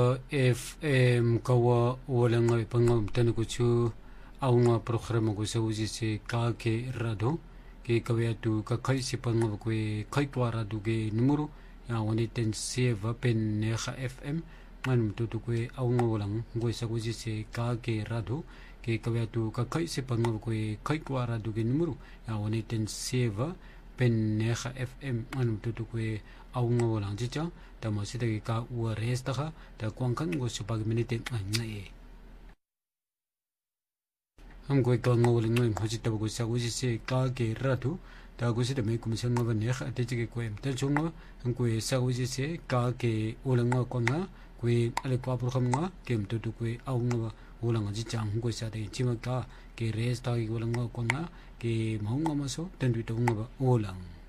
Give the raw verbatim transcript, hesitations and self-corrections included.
F M kawa wala nga ipangam tanu ko chu aunga programa ko sa uji se ka ke rado ke kawya tu ka kai si pangam ko kai kwa rado ke numero ya wani ten seva pen ne kha F M man tu tu ko aunga wala ngo sa uji se ka ke rado ke kawya tu ka kai si pangam ko kai kwa rado ke numero ya wani ten seva pen ne kha F M man tu tu ko aunga wala jicha tama sida ka u resta kha ta kwangkan go supag minute ngai हम कोई का ngol ngoi hoji ta go sa go se ka ke ratu ta go sida me kum sang ba ne kha te ke ko em ta chung हम कोई sa go se ka ke ulang ko nga कोई ale kwa pro kham nga kem tu tu कोई au nga ulang ji chang ko sa de chima ka ke resta ki ulang ko nga ke mong ma so ten tu tu nga ulang